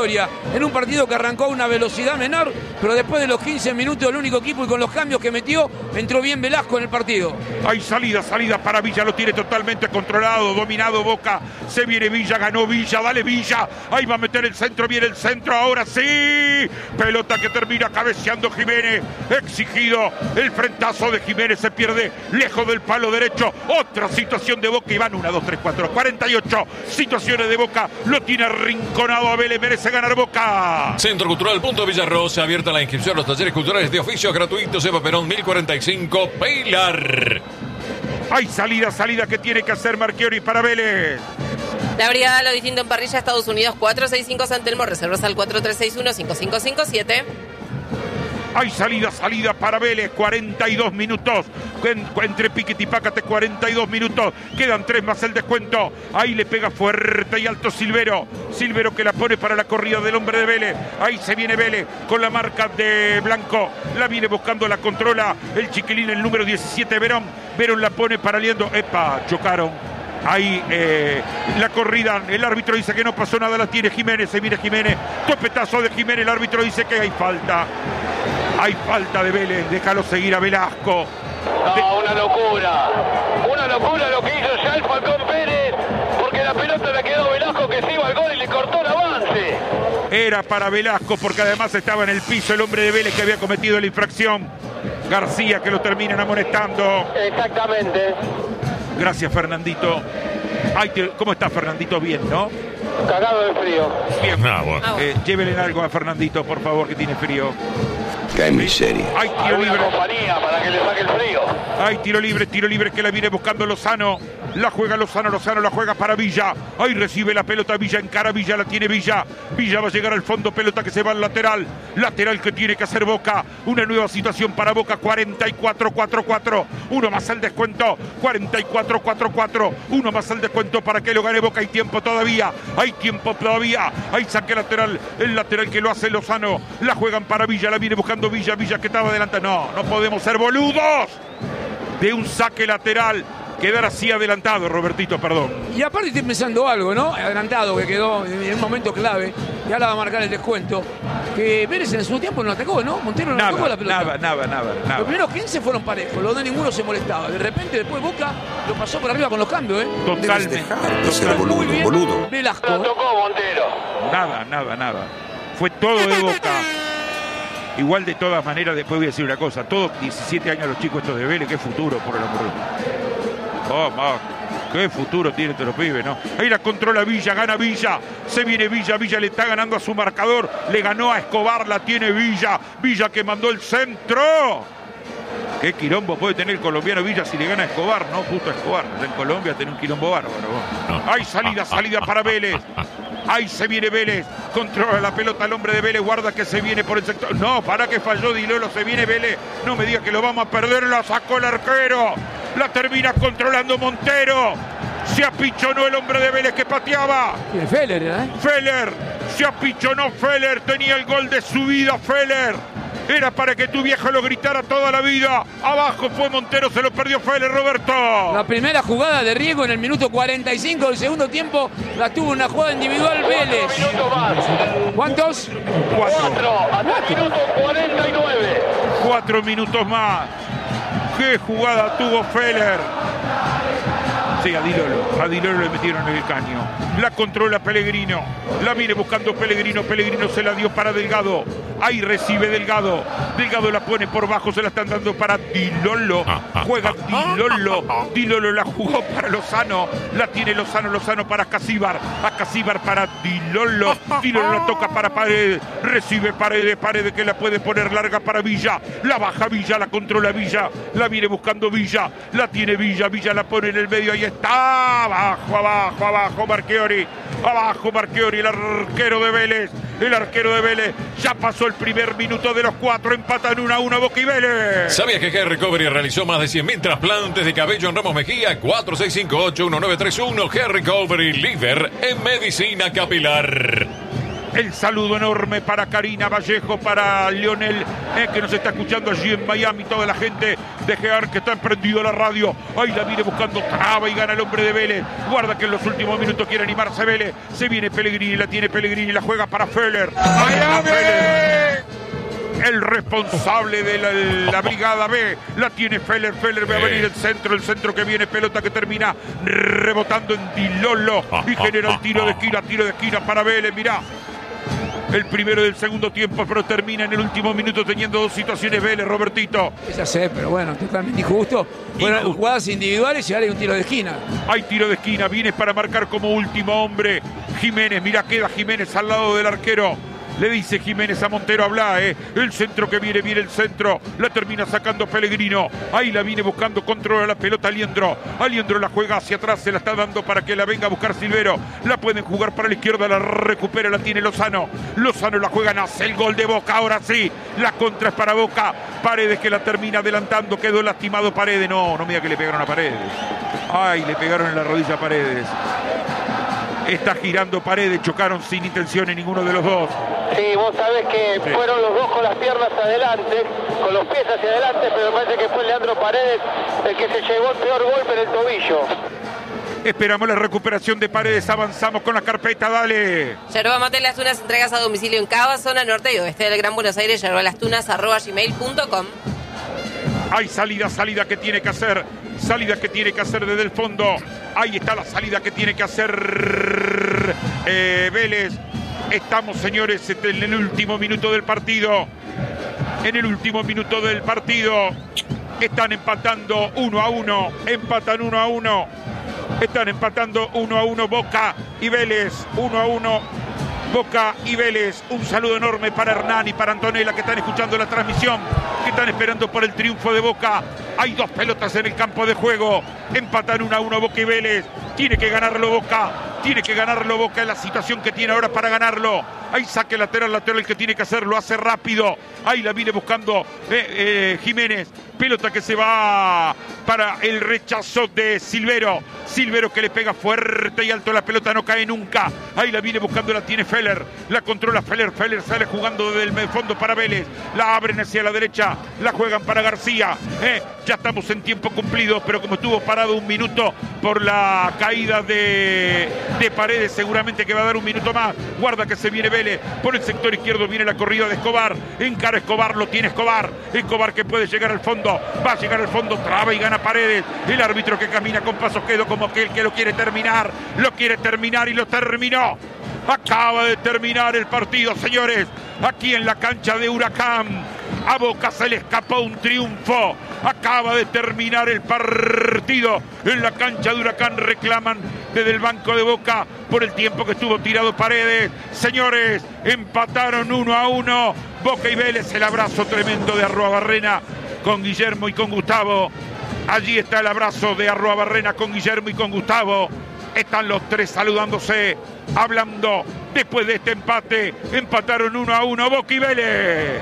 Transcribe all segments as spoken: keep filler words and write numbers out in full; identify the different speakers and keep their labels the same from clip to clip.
Speaker 1: victoria en un partido que arrancó a una velocidad menor, pero después de los quince minutos el único equipo y con los cambios que metió, entró bien Velasco en el partido.
Speaker 2: Hay salida, salida para Villa, lo tiene totalmente controlado, dominado Boca, se viene Villa, ganó Villa, dale Villa, ahí va a meter el centro, viene el centro, ahora sí, pelota que termina cabeceando Jiménez, exigido, el frentazo de Jiménez se pierde lejos del palo derecho, otra situación de Boca y van una, dos, tres, cuatro, cuarenta y ocho situaciones de Boca, lo tiene arrinconado a Vélez, merece ganar Boca.
Speaker 3: Centro Cultural Punto Villarrosa, abierta la inscripción a los talleres culturales de oficio gratuitos, Eva Perón mil cuarenta y cinco, Pilar.
Speaker 2: Hay salida, salida que tiene que hacer Marchiori para Vélez.
Speaker 4: La brigada Lo Distinto en Parrilla, Estados Unidos, cuatro seis cinco San Telmo, reservas al cuatro tres seis uno cinco cinco cinco siete.
Speaker 2: Hay salida, salida para Vélez, cuarenta y dos minutos. Entre Piquet y Pácate, cuarenta y dos minutos. Quedan tres más el descuento. Ahí le pega fuerte y alto Silvero. Silvero que la pone para la corrida del hombre de Vélez. Ahí se viene Vélez con la marca de Blanco. La viene buscando, la controla el chiquilín, el número diecisiete, Verón. Verón la pone paraleando. Epa, chocaron. Ahí eh, la corrida, el árbitro dice que no pasó nada, la tiene Jiménez, se viene Jiménez, topetazo de Jiménez, el árbitro dice que hay falta. Hay falta de Vélez, déjalo seguir a Velasco.
Speaker 5: No, una locura, una locura lo que hizo ya el Falcón Pérez, porque la pelota le quedó a Velasco que se iba al gol y le cortó el avance.
Speaker 2: Era para Velasco porque además estaba en el piso el hombre de Vélez que había cometido la infracción. García que lo terminan amonestando.
Speaker 5: Exactamente.
Speaker 2: Gracias, Fernandito. Ay, te, ¿cómo está Fernandito? Bien, ¿no?
Speaker 5: Cagado de frío.
Speaker 2: Bien.
Speaker 3: Ah, bueno.
Speaker 2: eh, llévenle algo a Fernandito, por favor, que tiene frío.
Speaker 6: Qué miseria.
Speaker 2: Hay tiro libre.
Speaker 5: Compañía para que le saque el frío.
Speaker 2: Hay tiro libre, tiro libre que la viene buscando Lozano. La juega Lozano, Lozano la juega para Villa. Ahí recibe la pelota Villa, encara Villa, la tiene Villa. Villa va a llegar al fondo, pelota que se va al lateral. Lateral que tiene que hacer Boca. Una nueva situación para Boca, cuarenta y cuatro cuatro cuatro. Uno más al descuento, cuarenta y cuatro cuatro cuatro. Uno más al descuento para que lo gane Boca. Hay tiempo todavía, hay tiempo todavía. Hay saque lateral, el lateral que lo hace Lozano. La juegan para Villa, la viene buscando Villa, Villa que estaba adelante. No, no podemos ser boludos de un saque lateral. Quedar así adelantado, Robertito, perdón.
Speaker 1: Y aparte estoy pensando algo, ¿no? Adelantado, que quedó en un momento clave. Y ahora va a marcar el descuento. Que Vélez en su tiempo no atacó, ¿no? Montero no
Speaker 2: nada,
Speaker 1: atacó la pelota.
Speaker 2: Nada, nada, nada, nada.
Speaker 1: Los primeros quince fueron parejos, los de ninguno se molestaba. De repente, después Boca lo pasó por arriba con los cambios, ¿eh?
Speaker 2: Totalmente.
Speaker 6: Dejar de ser boludo,
Speaker 1: Muy bien,
Speaker 6: boludo.
Speaker 1: Velasco.
Speaker 5: La tocó Montero.
Speaker 2: Nada, nada, nada. Fue todo de Boca. Igual de todas maneras, después voy a decir una cosa. Todos diecisiete años los chicos estos de Vélez, qué futuro, por el amor de Dios. Oh, ma, qué futuro tienen estos los pibes, ¿no? Ahí la controla Villa, gana Villa. Se viene Villa, Villa le está ganando a su marcador. Le ganó a Escobar, la tiene Villa. Villa que mandó el centro. Qué quilombo puede tener el colombiano Villa si le gana a Escobar, ¿no? Justo a Escobar. En Colombia tiene un quilombo bárbaro. Hay salida, salida para Vélez. Ahí se viene Vélez. Controla la pelota el hombre de Vélez. Guarda que se viene por el sector. No, para que falló Dilolo. Se viene Vélez. No me diga que lo vamos a perder. La sacó el arquero. La termina controlando Montero. Se apichonó el hombre de Vélez que pateaba.
Speaker 1: Tiene Feller, ¿eh?
Speaker 2: Feller. Se apichonó Feller. Tenía el gol de su vida Feller. Era para que tu viejo lo gritara toda la vida. Abajo fue Montero, se lo perdió Feller, Roberto.
Speaker 1: La primera jugada de riesgo en el minuto cuarenta y cinco del segundo tiempo la tuvo una jugada individual Vélez. ¿Cuántos?
Speaker 2: Cuatro.
Speaker 5: Cuatro. Hasta el minuto cuarenta y nueve.
Speaker 2: Cuatro minutos más. ¡Qué jugada tuvo Feller! Sí, a Dilolo. A Dilolo le metieron en el caño. La controla Pellegrino. La viene buscando Pellegrino. Pellegrino se la dio para Delgado. Ahí recibe Delgado. Delgado la pone por bajo. Se la están dando para Dilolo. Juega Dilolo. Dilolo la jugó para Lozano. La tiene Lozano. Lozano para Casíbar. A Casíbar para Dilolo. Dilolo la toca para Paredes. Recibe Paredes. Paredes que la puede poner larga para Villa. La baja Villa. La controla Villa. La viene buscando Villa. La tiene Villa. Villa la pone en el medio. Ahí está. Abajo, abajo, abajo. Marchiori. Abajo Marchiori. El arquero de Vélez. El arquero de Vélez. Ya pasó el primer minuto de los cuatro. Empatan uno a uno Boca y Vélez.
Speaker 3: ¿Sabías que Hair Recovery realizó más de cien mil trasplantes de cabello en Ramos Mejía? cuatro seis cinco ocho uno nueve tres uno. Hair Recovery, líder en medicina capilar.
Speaker 2: El saludo enorme para Karina Vallejo, para Lionel, eh, que nos está escuchando allí en Miami. Toda la gente de Gear que está emprendido a la radio. Ahí la viene buscando, traba y gana el hombre de Vélez. Guarda que en los últimos minutos quiere animarse Vélez. Se viene Pellegrini, la tiene Pellegrini, la juega para Feller. ¡Miami! El responsable de la, la brigada B la tiene Feller. Feller va a venir el centro, el centro que viene, pelota que termina rebotando en Dilolo y genera el tiro de esquina, tiro de esquina para Vélez. Mirá, el primero del segundo tiempo, pero termina en el último minuto teniendo dos situaciones Vélez, Robertito.
Speaker 1: Ya sé, pero bueno, totalmente injusto. Bueno,
Speaker 2: Injusto.
Speaker 1: jugadas individuales y ahora hay un tiro de esquina.
Speaker 2: Hay tiro de esquina, viene para marcar como último hombre Jiménez. Mirá, queda Jiménez al lado del arquero. Le dice Jiménez a Montero, habla, eh. El centro que viene, viene el centro. La termina sacando Pellegrino. Ahí la viene buscando, controla la pelota Aliendro. Aliendro la juega hacia atrás, se la está dando para que la venga a buscar Silvero. La pueden jugar para la izquierda, la recupera, la tiene Lozano. Lozano la juega, nace el gol de Boca, ahora sí. La contra es para Boca. Paredes que la termina adelantando, quedó lastimado Paredes. No, no mira que le pegaron a Paredes. Ay, le pegaron en la rodilla a Paredes. Está girando Paredes, chocaron sin intención en ninguno de los dos.
Speaker 5: Sí, vos sabés que
Speaker 2: Sí.
Speaker 5: fueron los dos con las piernas adelante, con los pies hacia adelante, pero me parece que fue Leandro Paredes el que se llevó el peor golpe en el tobillo.
Speaker 2: Esperamos la recuperación de Paredes, avanzamos con la carpeta, dale.
Speaker 4: Yerba Mate Las Tunas, entregas a domicilio en Cava, zona norte y oeste del Gran Buenos Aires. Yerbalastunas arroba gmail punto com.
Speaker 2: Hay salida, salida que tiene que hacer, salida que tiene que hacer desde el fondo. Ahí está la salida que tiene que hacer eh, Vélez. Estamos, señores, en el último minuto del partido. En el último minuto del partido. Están empatando uno a uno. Empatan uno a uno. Están empatando uno a uno Boca y Vélez. uno a uno Boca y Vélez. Un saludo enorme para Hernán y para Antonella, que están escuchando la transmisión, que están esperando por el triunfo de Boca. Hay dos pelotas en el campo de juego. Empatan uno a uno Boca y Vélez. Tiene que ganarlo Boca. Tiene que ganarlo Boca en la situación que tiene ahora para ganarlo. Ahí saque lateral, lateral que tiene que hacerlo. Hace rápido. Ahí la viene buscando eh, eh, Jiménez. Pelota que se va para el rechazo de Silvero. Silvero que le pega fuerte y alto. La pelota no cae nunca. Ahí la viene buscando, la tiene Feller. La controla Feller. Feller sale jugando desde el fondo para Vélez. La abren hacia la derecha. La juegan para García. Eh, ya estamos en tiempo cumplido, pero como estuvo parado un minuto por la caída de, de Paredes, seguramente que va a dar un minuto más. Guarda que se viene Vélez. Por el sector izquierdo viene la corrida de Escobar. Encara Escobar, lo tiene Escobar. Escobar que puede llegar al fondo. Va a llegar al fondo, traba y gana Paredes. El árbitro que camina con pasos quedo como aquel que lo quiere terminar. Lo quiere terminar y lo terminó. Acaba de terminar el partido, señores. Aquí en la cancha de Huracán. A Boca se le escapó un triunfo. Acaba de terminar el partido en la cancha de Huracán. Reclaman desde el banco de Boca por el tiempo que estuvo tirado Paredes. Señores, empataron uno a uno. Boca y Vélez, el abrazo tremendo de Arruabarrena con Guillermo y con Gustavo. Allí está el abrazo de Arruabarrena con Guillermo y con Gustavo. Están los tres saludándose, hablando después de este empate. Empataron uno a uno Boca y Vélez.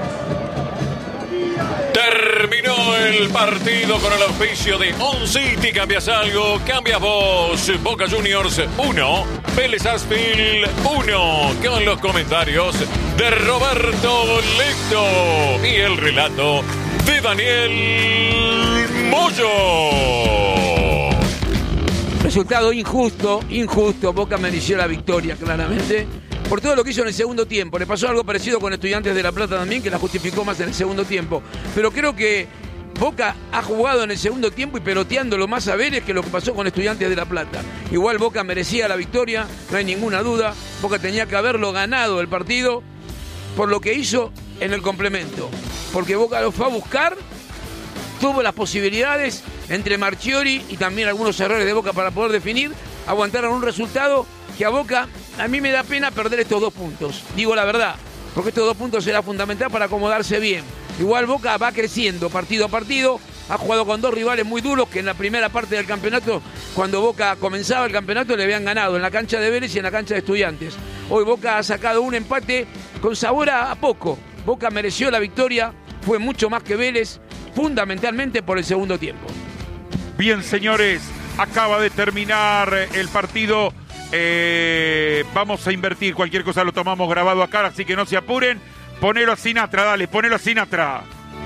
Speaker 3: Terminó el partido con el auspicio de On City. Cambias algo, cambias vos. Boca Juniors uno, Vélez Sarsfield uno. Con los comentarios de Roberto Lecto y el relato de Daniel Moyo.
Speaker 1: Resultado injusto, injusto. Boca mereció la victoria, claramente, por todo lo que hizo en el segundo tiempo. Le pasó algo parecido con Estudiantes de La Plata también, que la justificó más en el segundo tiempo. Pero creo que Boca ha jugado en el segundo tiempo y peloteándolo más a Vélez que lo que pasó con Estudiantes de La Plata. Igual Boca merecía la victoria, no hay ninguna duda. Boca tenía que haberlo ganado el partido por lo que hizo en el complemento. Porque Boca lo fue a buscar, tuvo las posibilidades entre Marchiori y también algunos errores de Boca para poder definir, aguantaron un resultado que a Boca, a mí me da pena perder estos dos puntos, digo la verdad, porque estos dos puntos será fundamental para acomodarse bien. Igual Boca va creciendo partido a partido, ha jugado con dos rivales muy duros que en la primera parte del campeonato, cuando Boca comenzaba el campeonato, le habían ganado en la cancha de Vélez y en la cancha de Estudiantes. Hoy Boca ha sacado un empate con sabor a, a poco. Boca mereció la victoria, fue mucho más que Vélez, fundamentalmente por el segundo tiempo.
Speaker 2: Bien, señores, acaba de terminar el partido Eh, vamos a invertir, cualquier cosa lo tomamos grabado acá, así que no se apuren. Ponelo a Sinatra, dale, ponelo a Sinatra.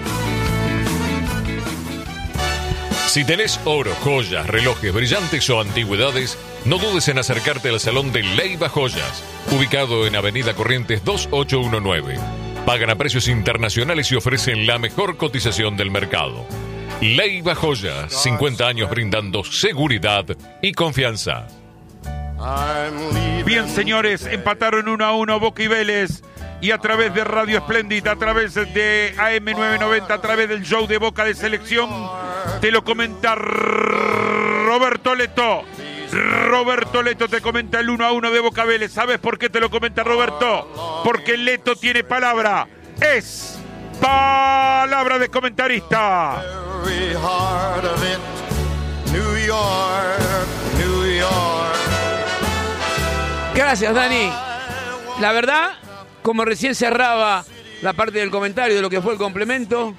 Speaker 3: Si tenés oro, joyas, relojes brillantes o antigüedades, no dudes en acercarte al Salón de Leiva Joyas, ubicado en Avenida Corrientes dos ocho uno nueve. Pagan a precios internacionales y ofrecen la mejor cotización del mercado. Leiva Joyas, cincuenta años brindando seguridad y confianza.
Speaker 2: Bien, señores, empataron uno a uno Boca y Vélez. Y a través de Radio Espléndida, a través de A M novecientos noventa, a través del show de Boca de Selección, te lo comenta Roberto Leto. Roberto Leto te comenta el uno a uno de Boca Vélez. ¿Sabes por qué te lo comenta Roberto? Porque Leto tiene palabra. Es palabra de comentarista.
Speaker 1: Gracias, Dani. La verdad, como recién cerraba la parte del comentario de lo que fue el complemento,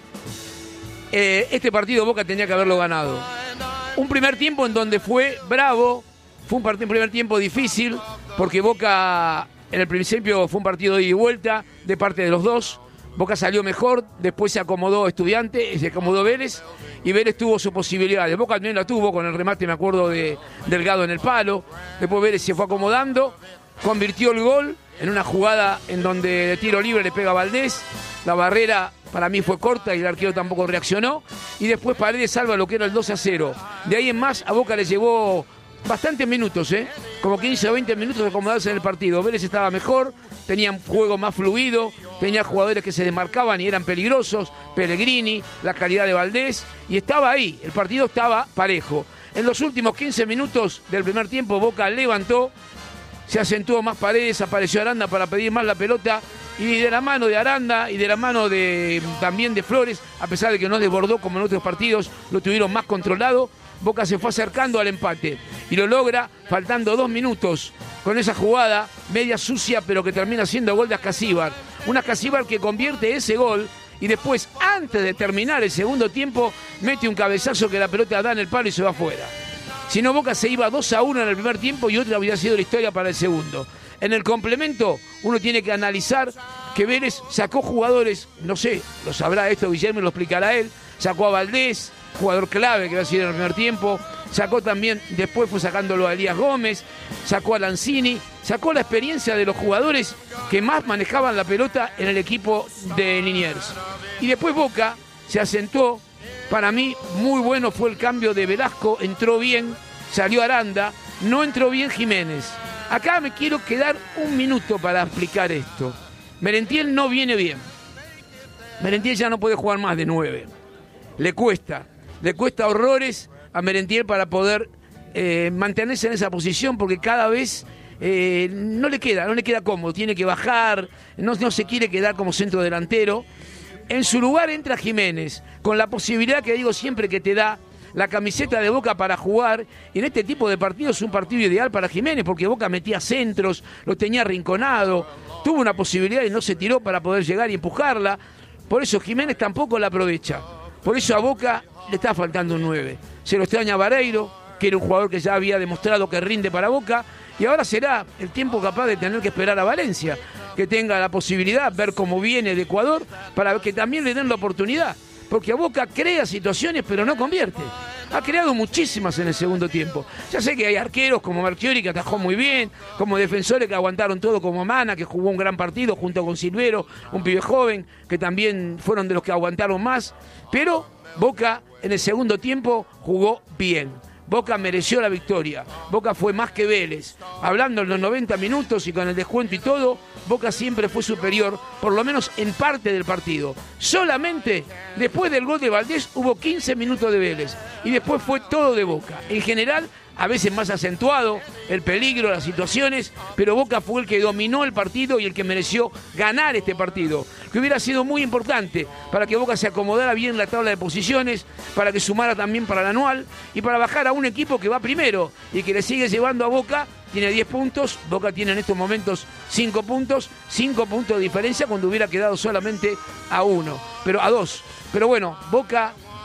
Speaker 1: eh, este partido Boca tenía que haberlo ganado. Un primer tiempo en donde fue bravo, fue un, part- un primer tiempo difícil, porque Boca en el principio fue un partido de ida y vuelta de parte de los dos. Boca salió mejor, después se acomodó Estudiante, se acomodó Vélez, y Vélez tuvo su posibilidad. Boca también la tuvo con el remate, me acuerdo, de Delgado en el palo. Después Vélez se fue acomodando, convirtió el gol en una jugada en donde de tiro libre le pega a Valdés. La barrera para mí fue corta y el arquero tampoco reaccionó. Y después Paredes salva lo que era el dos a cero. De ahí en más a Boca le llevó bastantes minutos, ¿eh? Como quince o veinte minutos de acomodarse en el partido. Vélez estaba mejor, tenía un juego más fluido, tenía jugadores que se desmarcaban y eran peligrosos, Pellegrini, la calidad de Valdés, y estaba ahí, el partido estaba parejo. En los últimos quince minutos del primer tiempo Boca levantó, se acentuó más Paredes, apareció Aranda para pedir más la pelota, y de la mano de Aranda y de la mano de también de Flores, a pesar de que no desbordó como en otros partidos, lo tuvieron más controlado. Boca se fue acercando al empate y lo logra faltando dos minutos con esa jugada media sucia, pero que termina siendo gol de Ascasíbar. Un Ascasíbar que convierte ese gol y después, antes de terminar el segundo tiempo, mete un cabezazo que la pelota da en el palo y se va afuera. Si no, Boca se iba dos a uno en el primer tiempo y otra habría sido la historia para el segundo. En el complemento, uno tiene que analizar que Vélez sacó jugadores, no sé, lo sabrá esto Guillermo, lo explicará él, sacó a Valdés, jugador clave que va a ser en el primer tiempo, sacó también, después fue sacándolo a Elías Gómez, sacó a Lanzini, sacó la experiencia de los jugadores que más manejaban la pelota en el equipo de Liniers. Y después Boca se asentó, para mí muy bueno fue el cambio de Velasco, entró bien, salió Aranda, no entró bien Jiménez. Acá me quiero quedar un minuto para explicar esto. Merentiel no viene bien. Merentiel ya no puede jugar más de nueve. Le cuesta, le cuesta horrores a Merentiel para poder eh, mantenerse en esa posición, porque cada vez eh, no le queda, no le queda cómodo, tiene que bajar, no, no se quiere quedar como centro delantero. En su lugar entra Jiménez, con la posibilidad que digo siempre que te da la camiseta de Boca para jugar, y en este tipo de partidos es un partido ideal para Jiménez, porque Boca metía centros, lo tenía arrinconado, tuvo una posibilidad y no se tiró para poder llegar y empujarla. Por eso Jiménez tampoco la aprovecha. Por eso a Boca le está faltando un nueve. Se lo extraña Vareiro, que era un jugador que ya había demostrado que rinde para Boca, y ahora será el tiempo capaz de tener que esperar a Valencia, que tenga la posibilidad, ver cómo viene de Ecuador, para que también le den la oportunidad. Porque a Boca crea situaciones, pero no convierte. Ha creado muchísimas en el segundo tiempo. Ya sé que hay arqueros como Marchiori, que atajó muy bien, como defensores que aguantaron todo, como Mana, que jugó un gran partido junto con Silvero, un pibe joven, que también fueron de los que aguantaron más. Pero Boca en el segundo tiempo jugó bien. Boca mereció la victoria. Boca fue más que Vélez. Hablando en los noventa minutos y con el descuento y todo, Boca siempre fue superior, por lo menos en parte del partido. Solamente después del gol de Valdés hubo quince minutos de Vélez. Y después fue todo de Boca. En general, a veces más acentuado, el peligro, las situaciones, pero Boca fue el que dominó el partido y el que mereció ganar este partido, que hubiera sido muy importante para que Boca se acomodara bien en la tabla de posiciones, para que sumara también para el anual y para bajar a un equipo que va primero y que le sigue llevando a Boca. Tiene diez puntos, Boca tiene en estos momentos cinco puntos, cinco puntos de diferencia cuando hubiera quedado solamente a uno, pero a dos. Pero bueno, Boca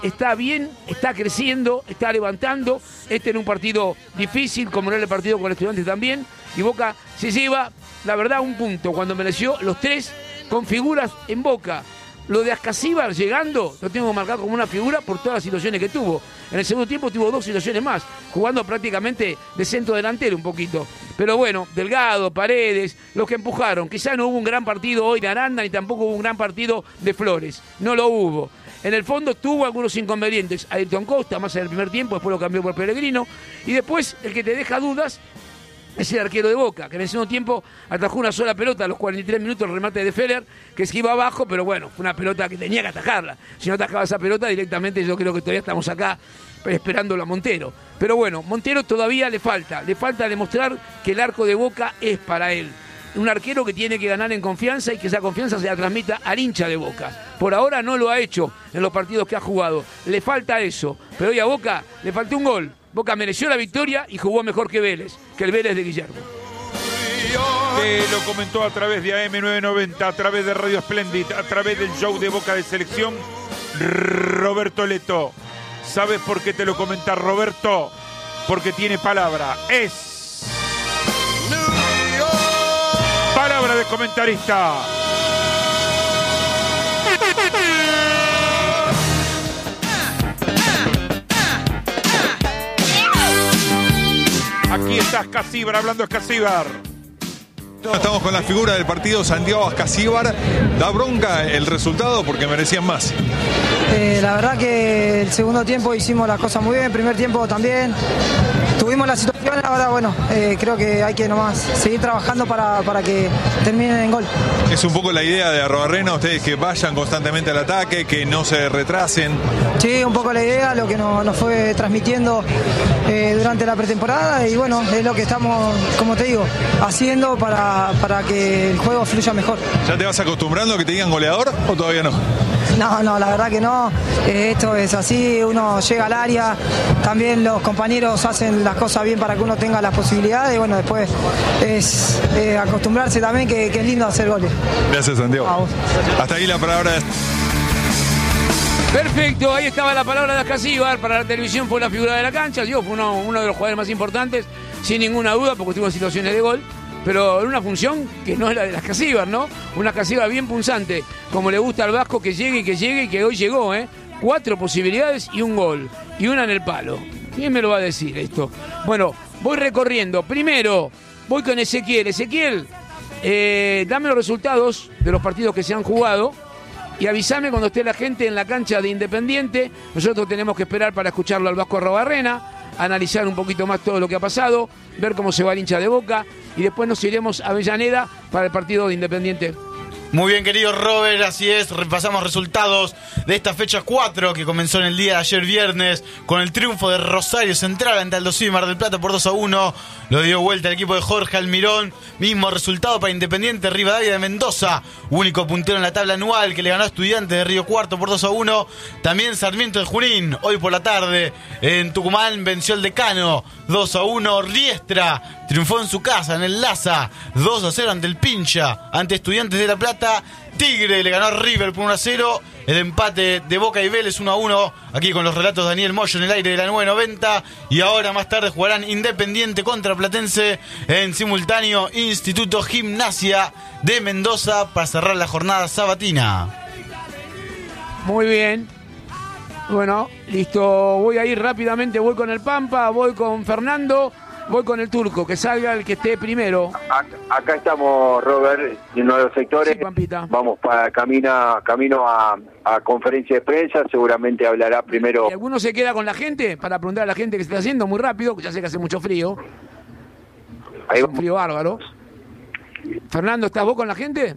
Speaker 1: está bien, está creciendo, está levantando. Este en un partido difícil, como era el partido con el Estudiantes también. Y Boca se lleva, la verdad, un punto. Cuando mereció los tres con figuras en Boca. Lo de Ascasíbar llegando, lo tengo marcado como una figura por todas las situaciones que tuvo. En el segundo tiempo tuvo dos situaciones más, jugando prácticamente de centro delantero un poquito. Pero bueno, Delgado, Paredes, los que empujaron. Quizá no hubo un gran partido hoy de Aranda, ni tampoco hubo un gran partido de Flores. No lo hubo. En el fondo tuvo algunos inconvenientes. Ayrton Costa, más en el primer tiempo, después lo cambió por Pellegrino. Y después, el que te deja dudas es el arquero de Boca, que en el segundo tiempo atajó una sola pelota a los cuarenta y tres minutos, el remate de Feller, que se iba abajo, pero bueno, fue una pelota que tenía que atajarla. Si no atajaba esa pelota, directamente yo creo que todavía estamos acá esperándolo a Montero. Pero bueno, Montero todavía le falta, le falta demostrar que el arco de Boca es para él. Un arquero que tiene que ganar en confianza y que esa confianza se la transmita al hincha de Boca. Por ahora no lo ha hecho en los partidos que ha jugado. Le falta eso, pero hoy a Boca le faltó un gol. Boca mereció la victoria y jugó mejor que Vélez, que el Vélez de Guillermo.
Speaker 2: Que lo comentó a través de A M novecientos noventa, a través de Radio Splendid, a través del show de Boca de Selección, Roberto Leto. ¿Sabes por qué te lo comenta Roberto? Porque tiene palabra. Es palabra de comentarista. Aquí está Ascasíbar, hablando Ascasíbar.
Speaker 7: Estamos con la figura del partido, Santiago Ascasíbar. Da bronca el resultado porque merecían más.
Speaker 8: Eh, la verdad que el segundo tiempo hicimos las cosas muy bien, el primer tiempo también. Tuvimos la situación, ahora bueno, eh, creo que hay que nomás seguir trabajando para, para que terminen en gol.
Speaker 7: Es un poco la idea de Arrobarrena, ustedes que vayan constantemente al ataque, que no se retrasen.
Speaker 8: Sí, un poco la idea, lo que nos, nos fue transmitiendo eh, durante la pretemporada y bueno, es lo que estamos, como te digo, haciendo para, para que el juego fluya mejor.
Speaker 7: ¿Ya te vas acostumbrando a que te digan goleador o todavía no?
Speaker 8: No, no, la verdad que no. Eh, esto es así, uno llega al área, también los compañeros hacen las cosas bien para que uno tenga las posibilidades y bueno, después es eh, acostumbrarse también que, que es lindo hacer goles.
Speaker 7: Gracias, Santiago. Hasta aquí la palabra de...
Speaker 1: Perfecto, ahí estaba la palabra de Ascasíbar. Para la televisión fue la figura de la cancha. Yo fue uno, uno de los jugadores más importantes, sin ninguna duda, porque tuvo situaciones de gol. Pero en una función que no es la de las Ascasíbar, ¿no? Una Ascasíbar bien punzante, como le gusta al Vasco, que llegue y que llegue y que hoy llegó, ¿eh? Cuatro posibilidades y un gol. Y una en el palo. ¿Quién me lo va a decir esto? Bueno, voy recorriendo. Primero, voy con Ezequiel. Ezequiel, eh, dame los resultados de los partidos que se han jugado y avísame cuando esté la gente en la cancha de Independiente. Nosotros tenemos que esperar para escucharlo al Vasco Arrobarrena, analizar un poquito más todo lo que ha pasado, ver cómo se va el hincha de Boca y después nos iremos a Avellaneda para el partido de Independiente.
Speaker 9: Muy bien, querido Robert, así es, repasamos resultados de esta fecha cuatro que comenzó en el día de ayer viernes con el triunfo de Rosario Central ante Aldo Civi Mar del Plata por dos a uno. Lo dio vuelta el equipo de Jorge Almirón. Mismo resultado para Independiente Rivadavia de Mendoza, único puntero en la tabla anual, que le ganó a Estudiantes de Río Cuarto por dos a uno. También Sarmiento de Junín, hoy por la tarde en Tucumán, venció el Decano dos a uno. Riestra triunfó en su casa, en el Laza, dos a cero ante el Pincha, ante Estudiantes de La Plata. Tigre le ganó a River por uno a cero. El empate de Boca y Vélez uno a uno. Aquí con los relatos de Daniel Moyo en el aire de la nueve noventa. Y ahora más tarde jugarán Independiente contra Platense en simultáneo Instituto Gimnasia de Mendoza para cerrar la jornada sabatina.
Speaker 1: Muy bien. Bueno, listo. Voy a ir rápidamente. Voy con el Pampa, voy con Fernando. Voy con el Turco, que salga el que esté primero.
Speaker 10: Acá, acá estamos, Robert, en uno de los sectores.
Speaker 1: Sí, Pampita.
Speaker 10: Vamos para camina, camino a, a conferencia de prensa. Seguramente hablará primero.
Speaker 1: ¿Y alguno se queda con la gente para preguntar a la gente qué se está haciendo? Muy rápido, ya sé que hace mucho frío.
Speaker 10: Ahí
Speaker 1: hace un frío bárbaro. Fernando, ¿estás vos con la gente?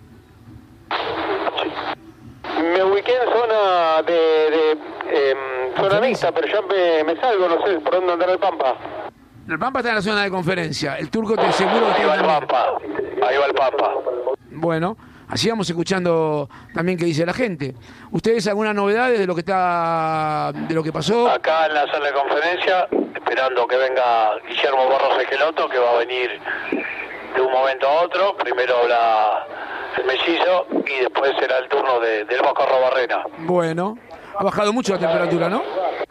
Speaker 5: Me ubiqué en zona de, de eh, zona mixta, pero ya me, me salgo, no sé por dónde andar el Pampa.
Speaker 1: El Pampa está en la zona de conferencia. El Turco te aseguro que
Speaker 5: ahí va el Pampa. Ahí va el Pampa.
Speaker 1: Bueno, así vamos escuchando también qué dice la gente. ¿Ustedes alguna novedad de lo que está, de lo que pasó?
Speaker 5: Acá en la sala de conferencia, esperando que venga Guillermo Barros Esqueloto, que va a venir de un momento a otro. Primero habla el mellizo y después será el turno de, del Vasco Arrobarrena.
Speaker 1: Bueno, Ha bajado mucho la temperatura, ¿no?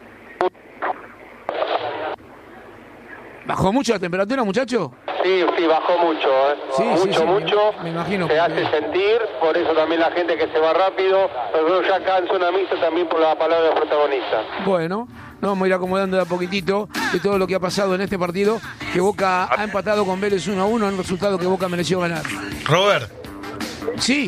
Speaker 1: ¿Bajó mucho la temperatura, muchacho?
Speaker 5: Sí, sí, bajó mucho, ¿eh?
Speaker 1: Sí,
Speaker 5: mucho,
Speaker 1: sí, sí,
Speaker 5: mucho.
Speaker 1: Me, me imagino.
Speaker 5: Se hace sentir, por eso también la gente que se va rápido. Nosotros ya acá en zona mixta también por la palabra del protagonista.
Speaker 1: Bueno, nos vamos a ir acomodando de a poquitito de todo lo que ha pasado en este partido, que Boca ha empatado con Vélez uno a uno, un resultado que Boca mereció ganar.
Speaker 9: Robert.
Speaker 1: Sí.